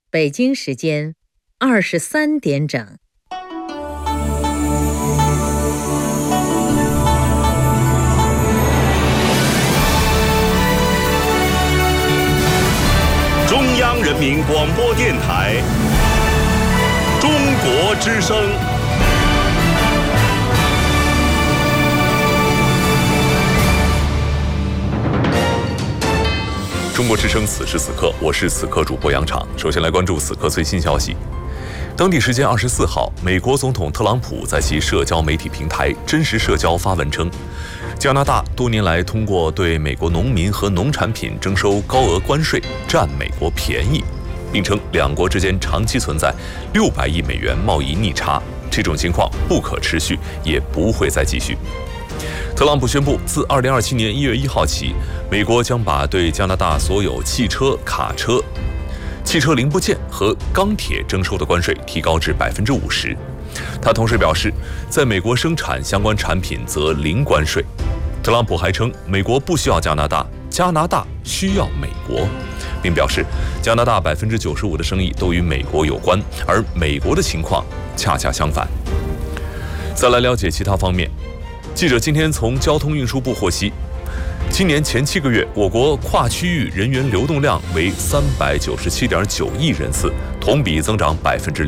北京时间23点整。 中央人民广播电台中国之声。 中国之声此时此刻，我是此刻主播杨昶。首先来关注此刻最新消息。当地时间24号，美国总统特朗普在其社交媒体平台真实社交发文称，加拿大多年来通过对美国农民和农产品征收高额关税占美国便宜，并称两国之间长期存在600亿美元贸易逆差，这种情况不可持续，也不会再继续。特朗普宣布，自2027年1月1号起，美国将把对加拿大所有汽车、卡车、汽车零部件和钢铁征收的关税提高至50%。他同时表示，在美国生产相关产品则零关税。特朗普还称，美国不需要加拿大，加拿大需要美国，并表示，加拿大95%的生意都与美国有关，而美国的情况恰恰相反。再来了解其他方面。记者今天从交通运输部获悉，今年前7个月，我国跨区域人员流动量为397.9亿人次，同比增长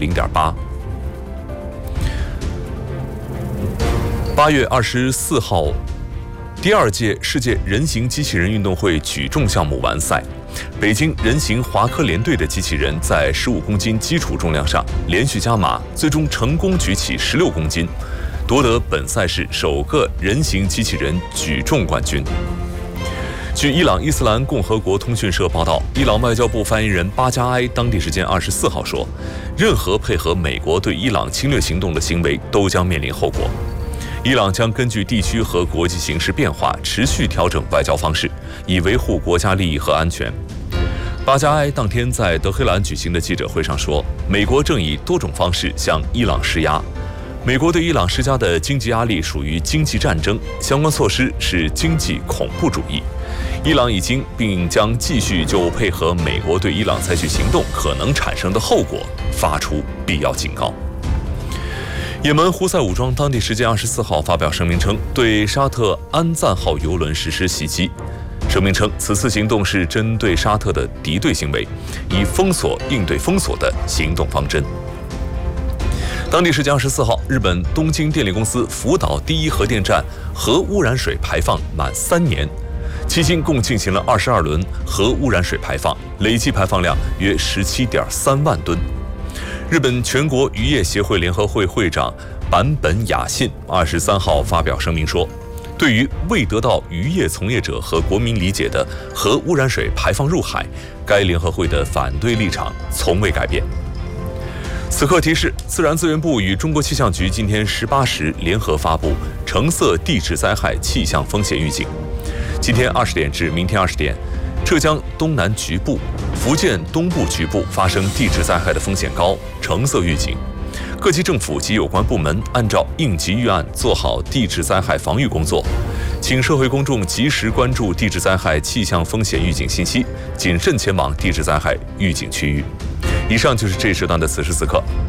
0.8%。8月24号，第2届世界人形机器人运动会举重项目完赛，北京人形华科联队的机器人在15公斤基础重量上连续加码，最终成功举起16公斤。夺得本赛事首个人形机器人举重冠军。据伊朗伊斯兰共和国通讯社报道，伊朗外交部发言人巴加埃当地时间24号说，任何配合美国对伊朗侵略行动的行为都将面临后果。伊朗将根据地区和国际形势变化，持续调整外交方式，以维护国家利益和安全。巴加埃当天在德黑兰举行的记者会上说，美国正以多种方式向伊朗施压。美国对伊朗施加的经济压力属于经济战争，相关措施是经济恐怖主义。伊朗已经并将继续就配合美国对伊朗采取行动可能产生的后果发出必要警告。也门胡塞武装当地时间24号发表声明称，对沙特安赞号油轮实施袭击。声明称，此次行动是针对沙特的敌对行为，以封锁应对封锁的行动方针。当地时间24号，日本东京电力公司福岛第一核电站核污染水排放满3年，迄今共进行了22轮核污染水排放，累计排放量约17.3万吨。日本全国渔业协会联合会会长坂本雅信23号发表声明说，对于未得到渔业从业者和国民理解的核污染水排放入海，该联合会的反对立场从未改变。此刻提示，自然资源部与中国气象局今天18时联合发布橙色地质灾害气象风险预警。今天20点至明天20点，浙江东南局部、福建东部局部发生地质灾害的风险高，橙色预警。各级政府及有关部门按照应急预案做好地质灾害防御工作，请社会公众及时关注地质灾害气象风险预警信息，谨慎前往地质灾害预警区域。以上就是这时段的此时此刻，